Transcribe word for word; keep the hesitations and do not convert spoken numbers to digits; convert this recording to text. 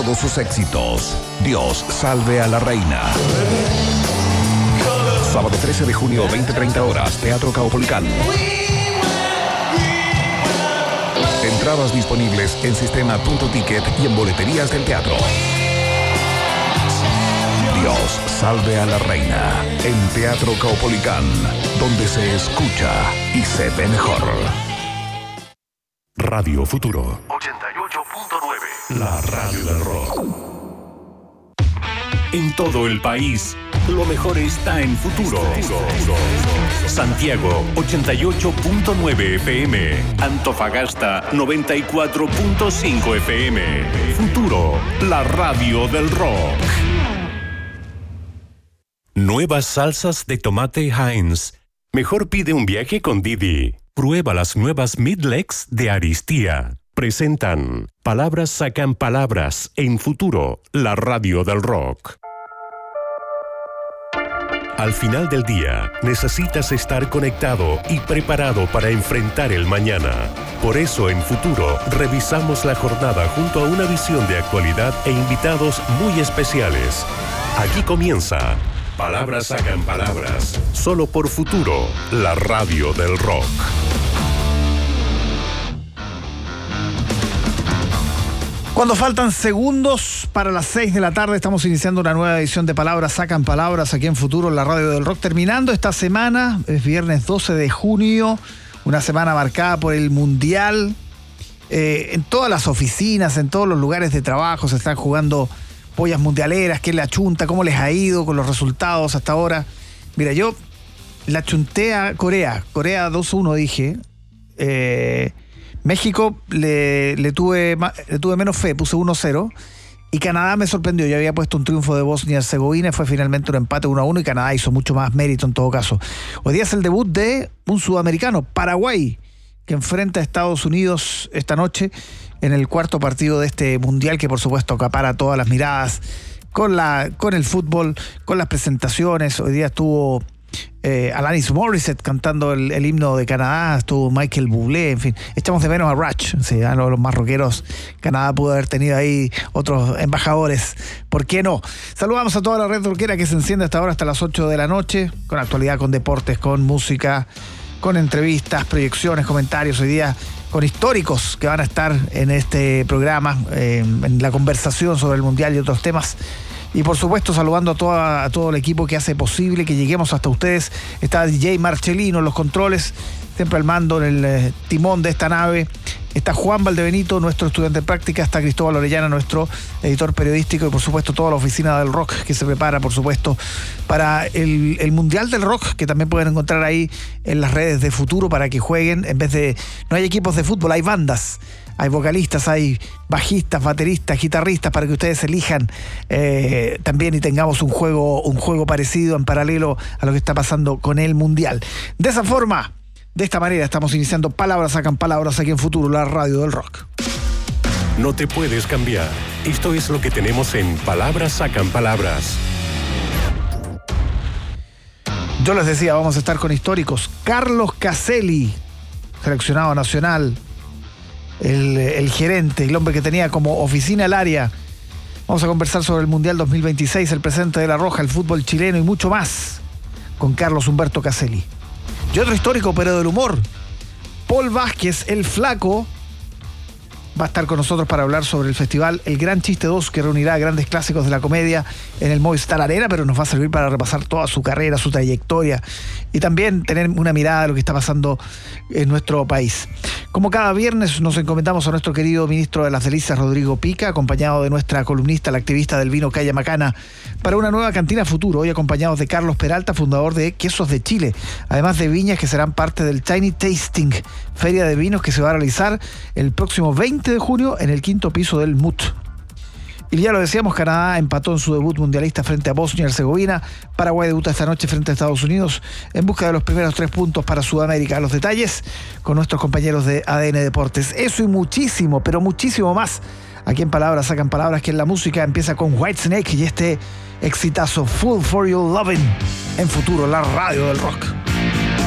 todos sus éxitos. Dios salve a la reina. Sábado trece de junio, veinte treinta horas, Teatro Caupolicán. Entradas disponibles en sistema punto ticket y en boleterías del teatro. Dios salve a la reina, en Teatro Caupolicán, donde se escucha y se ve mejor. Radio Futuro ochenta y ocho punto nueve. La radio del rock. En todo el país, lo mejor está en Futuro. Santiago ochenta y ocho punto nueve F M. Antofagasta noventa y cuatro punto cinco F M. Futuro, la radio del rock. Nuevas salsas de tomate Heinz. Mejor pide un viaje con Didi. Prueba las nuevas Midlegs de Aristía. Presentan Palabras sacan palabras en Futuro, la radio del rock. Al final del día, necesitas estar conectado y preparado para enfrentar el mañana. Por eso, en Futuro, revisamos la jornada junto a una visión de actualidad e invitados muy especiales. Aquí comienza Palabras sacan palabras, solo por Futuro, la radio del rock. Cuando faltan segundos para las seis de la tarde, estamos iniciando una nueva edición de Palabras Sacan Palabras aquí en Futuro, la radio del rock. Terminando esta semana, es viernes doce de junio, una semana marcada por el Mundial. Eh, en todas las oficinas, en todos los lugares de trabajo se están jugando pollas mundialeras. ¿Qué le achunta? ¿Cómo les ha ido con los resultados hasta ahora? Mira, yo la achunté a Corea. Corea dos uno dije. Eh... México le, le, tuve, le tuve menos fe, puse uno cero. Y Canadá me sorprendió. Yo había puesto un triunfo de Bosnia y Herzegovina, fue finalmente un empate uno a uno y Canadá hizo mucho más mérito en todo caso. Hoy día es el debut de un sudamericano, Paraguay, que enfrenta a Estados Unidos esta noche en el cuarto partido de este mundial que por supuesto acapara todas las miradas con, la, con el fútbol, con las presentaciones. Hoy día estuvo Eh, Alanis Morissette cantando el, el himno de Canadá, estuvo Michael Bublé, en fin, echamos de menos a Rush, sí, a los, los más rockeros. Canadá pudo haber tenido ahí otros embajadores, ¿por qué no? Saludamos a toda la red rockera que se enciende hasta ahora, hasta las ocho de la noche, con actualidad, con deportes, con música, con entrevistas, proyecciones, comentarios, hoy día con históricos que van a estar en este programa, eh, en la conversación sobre el Mundial y otros temas. Y por supuesto saludando a, toda, a todo el equipo que hace posible que lleguemos hasta ustedes. Está D J Marcelino en los controles, siempre al mando, en el eh, timón de esta nave. Está Juan Valdebenito, nuestro estudiante de práctica. Está Cristóbal Orellana, nuestro editor periodístico. Y por supuesto toda la oficina del rock que se prepara, por supuesto, para el, el Mundial del Rock, que también pueden encontrar ahí en las redes de Futuro para que jueguen. En vez de... No hay equipos de fútbol, hay bandas. Hay vocalistas, hay bajistas, bateristas, guitarristas para que ustedes elijan eh, también y tengamos un juego, un juego parecido en paralelo a lo que está pasando con el Mundial. De esa forma, de esta manera, estamos iniciando Palabras Sacan Palabras aquí en Futuro, la radio del rock. No te puedes cambiar. Esto es lo que tenemos en Palabras Sacan Palabras. Yo les decía, vamos a estar con históricos. Carlos Caselli, seleccionado nacional. El, el gerente, el hombre que tenía como oficina el área. Vamos a conversar sobre el Mundial dos mil veintiséis, el presente de La Roja, el fútbol chileno y mucho más con Carlos Humberto Caselli. Y otro histórico, pero del humor, Paul Vázquez, el Flaco, va a estar con nosotros para hablar sobre el festival El Gran Chiste dos, que reunirá grandes clásicos de la comedia en el Movistar Arena, pero nos va a servir para repasar toda su carrera, su trayectoria y también tener una mirada de lo que está pasando en nuestro país. Como cada viernes nos encomendamos a nuestro querido ministro de las Delicias, Rodrigo Pica, acompañado de nuestra columnista, la activista del vino Calla Macana, para una nueva cantina Futuro, hoy acompañados de Carlos Peralta, fundador de Quesos de Chile, además de viñas que serán parte del Tiny Tasting, feria de vinos que se va a realizar el próximo veinte de junio en el quinto piso del M U T. Y ya lo decíamos, Canadá empató en su debut mundialista frente a Bosnia y Herzegovina. Paraguay debuta esta noche frente a Estados Unidos en busca de los primeros tres puntos para Sudamérica. Los detalles con nuestros compañeros de A D N Deportes. Eso y muchísimo, pero muchísimo más. Aquí en Palabras Sacan Palabras, que en la música empieza con Whitesnake y este exitazo Full for Your Lovin' en Futuro, la radio del rock.